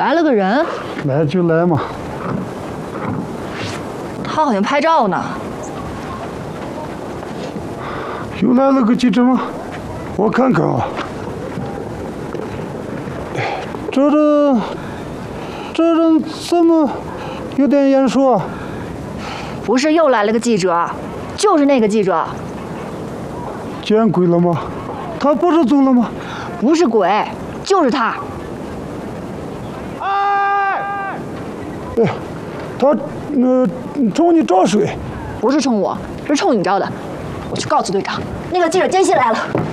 来了个人， 来就来嘛。 他好像拍照呢。 又来了个记者吗？我看看啊。这人怎么有点眼熟啊？ 不是又来了个记者，就是那个记者。 见鬼了吗？他不是走了吗？ 不是鬼，就是他。 哎，他冲你找谁？ 不是冲我，是冲你招的。我去告诉队长，那个记者奸细来了。